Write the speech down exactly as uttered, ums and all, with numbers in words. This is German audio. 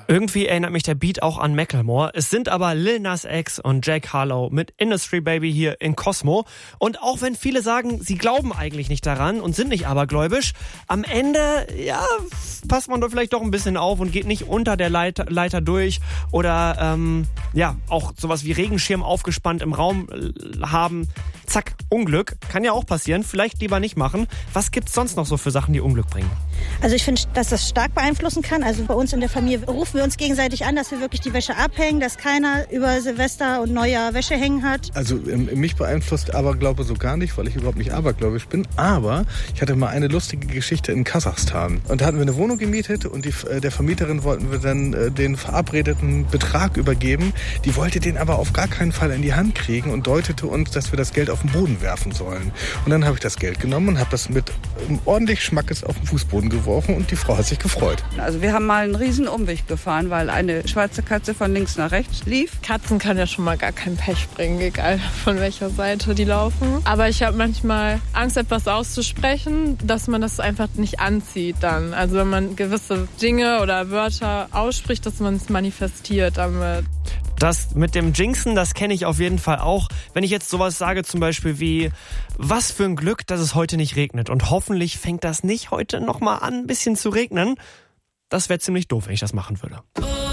Irgendwie erinnert mich der Beat auch an Macklemore. Es sind aber Lil Nas X und Jack Harlow mit Industry Baby hier in Cosmo. Und auch wenn viele sagen, sie glauben eigentlich nicht daran und sind nicht abergläubisch, am Ende, ja, passt man doch vielleicht doch ein bisschen auf und geht nicht unter der Leiter, Leiter durch oder, ähm, ja, auch sowas wie Regenschirm aufgespannt im Raum haben. Zack, Unglück. Kann ja auch passieren. Vielleicht lieber nicht machen. Was gibt's sonst noch so für Sachen, die Unglück bringen? Also ich finde, dass das stark beeinflussen kann. Also bei uns in der Familie rufen wir uns gegenseitig an, dass wir wirklich die Wäsche abhängen, dass keiner über Silvester und Neujahr Wäsche hängen hat. Also mich beeinflusst Aberglaube so gar nicht, weil ich überhaupt nicht abergläubisch bin. Aber ich hatte mal eine lustige Geschichte in Kasachstan. Und da hatten wir eine Wohnung gemietet und die, der Vermieterin wollten wir dann den verabredeten Betrag übergeben. Die wollte den aber auf gar keinen Fall in die Hand kriegen und deutete uns, dass wir das Geld auf den Boden werfen sollen. Und dann habe ich das Geld genommen und habe das mit ordentlich Schmackes auf den Fußboden geworfen und die Frau hat sich gefreut. Also wir haben mal einen riesen Umweg gefahren, weil eine schwarze Katze von links nach rechts lief. Katzen kann ja schon mal gar kein Pech bringen, egal von welcher Seite die laufen. Aber ich habe manchmal Angst, etwas auszusprechen, dass man das einfach nicht anzieht dann. Also wenn man gewisse Dinge oder Wörter ausspricht, dass man es manifestiert damit. Das mit dem Jinxen, das kenne ich auf jeden Fall auch. Wenn ich jetzt sowas sage, zum Beispiel wie, was für ein Glück, dass es heute nicht regnet. Und hoffentlich fängt das nicht heute nochmal an, ein bisschen zu regnen. Das wäre ziemlich doof, wenn ich das machen würde.